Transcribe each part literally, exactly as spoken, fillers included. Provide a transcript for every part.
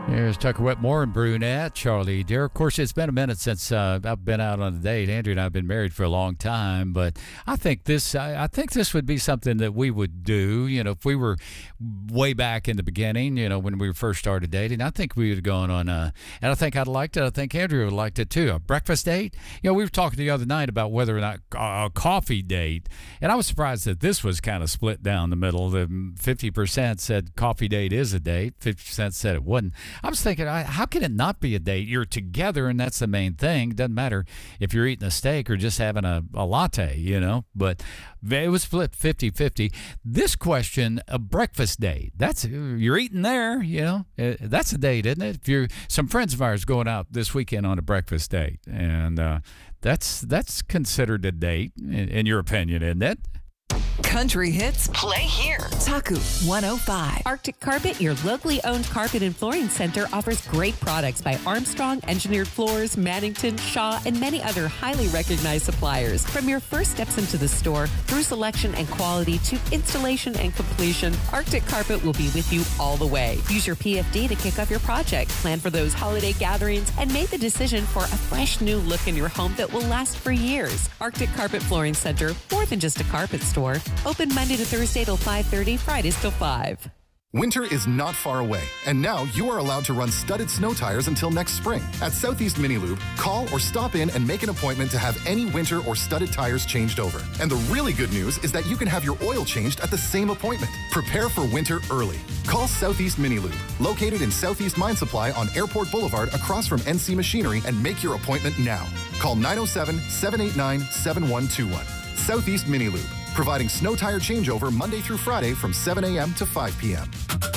Here's Tucker Whitmore and Brunette, Charlie Deer. Of course, it's been a minute since uh, I've been out on a date. Andrew and I have been married for a long time, but I think this I, I think this would be something that we would do. You know, if we were way back in the beginning, you know, when we first started dating, I think we would have gone on a, and I think I'd liked it. I think Andrew would have liked it too. A breakfast date. You know, we were talking the other night about whether or not a coffee date, and I was surprised that this was kind of split down the middle. The fifty percent said coffee date is a date, fifty percent said it wasn't. I was thinking, how can it not be a date? You're together, and that's the main thing. Doesn't matter if you're eating a steak or just having a, a latte, you know. But it was split fifty-fifty. This question, a breakfast date, that's you're eating there, you know. That's a date, isn't it? If you're some friends of ours going out this weekend on a breakfast date, and uh, that's that's considered a date, in, in your opinion, isn't it? Country hits, play here. Taku one oh five. Arctic Carpet, your locally owned carpet and flooring center, offers great products by Armstrong, Engineered Floors, Mannington, Shaw, and many other highly recognized suppliers. From your first steps into the store, through selection and quality to installation and completion, Arctic Carpet will be with you all the way. Use your P F D to kick off your project, plan for those holiday gatherings, and make the decision for a fresh new look in your home that will last for years. Arctic Carpet Flooring Center, more than just a carpet store. Open Monday to Thursday till five thirty, Fridays till five. Winter is not far away, and now you are allowed to run studded snow tires until next spring. At Southeast Mini Lube, call or stop in and make an appointment to have any winter or studded tires changed over. And the really good news is that you can have your oil changed at the same appointment. Prepare for winter early. Call Southeast Mini Lube, located in Southeast Mine Supply on Airport Boulevard across from N C Machinery, and make your appointment now. Call nine oh seven, seven eight nine, seven one two one. Southeast Mini Lube, providing snow tire changeover Monday through Friday from seven a.m. to five p.m.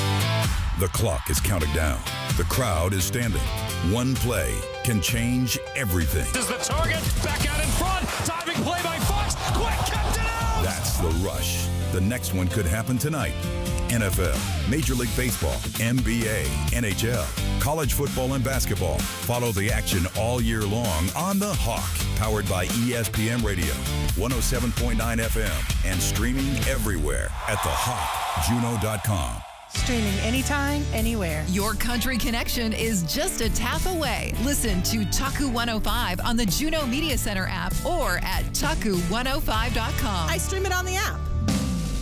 The clock is counting down. The crowd is standing. One play can change everything. This is the target. Back out in front. Diving play by Fox. Quick, kept it out. That's the rush. The next one could happen tonight. N F L, Major League Baseball, N B A, N H L, college football and basketball. Follow the action all year long on The Hawk, powered by E S P N Radio, one oh seven point nine F M, and streaming everywhere at the hawk juno dot com. Streaming anytime, anywhere. Your country connection is just a tap away. Listen to Taku one oh five on the Juno Media Center app or at taku one oh five dot com. I stream it on the app.